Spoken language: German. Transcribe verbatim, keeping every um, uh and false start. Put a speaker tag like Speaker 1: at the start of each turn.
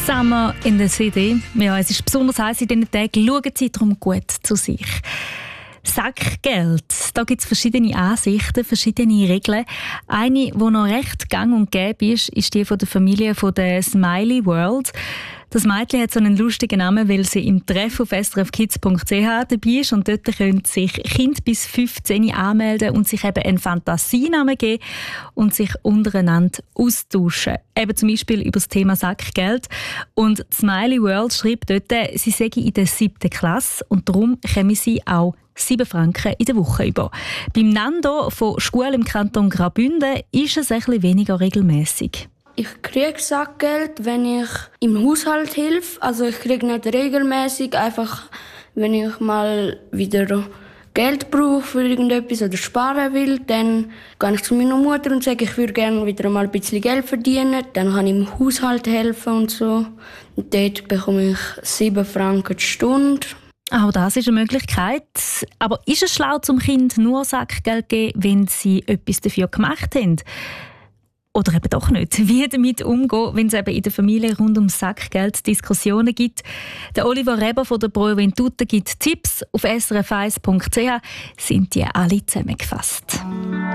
Speaker 1: Summer in the City. Ja, es ist besonders heiß in diesen Tagen. Schauen Sie darum gut zu sich. Sackgeld. Da gibt es verschiedene Ansichten, verschiedene Regeln. Eine, die noch recht gang und gäbe ist, ist die von der Familie von der Smiley World. Das Mädchen hat so einen lustigen Namen, weil sie im Treff auf s r f kids punkt c h dabei ist und dort können sich Kinder bis fünfzehn anmelden und sich eben einen Fantasienamen geben und sich untereinander austauschen. Eben zum Beispiel über das Thema Sackgeld. Und die Smiley World schreibt dort, sie sei in der siebten Klasse und darum kommen sie auch sieben Franken in der Woche über. Beim Nando von Schule im Kanton Graubünden ist es ein bisschen weniger regelmäßig.
Speaker 2: Ich kriege Sackgeld, wenn ich im Haushalt helfe. Also ich kriege nicht regelmäßig, einfach wenn ich mal wieder Geld brauche für irgendetwas oder sparen will, dann gehe ich zu meiner Mutter und sage, ich würde gerne wieder mal ein bisschen Geld verdienen. Dann kann ich im Haushalt helfen und so. Und dort bekomme ich sieben Franken die Stunde.
Speaker 1: Auch das ist eine Möglichkeit. Aber ist es schlau, zum Kind nur Sackgeld zu geben, wenn sie etwas dafür gemacht haben? Oder eben doch nicht. Wie damit umgehen, wenn es eben in der Familie rund ums Sackgeld Diskussionen gibt. Der Oliver Reber von der Pro Juventute gibt Tipps. Auf s r f eins punkt c h sind die alle zusammengefasst.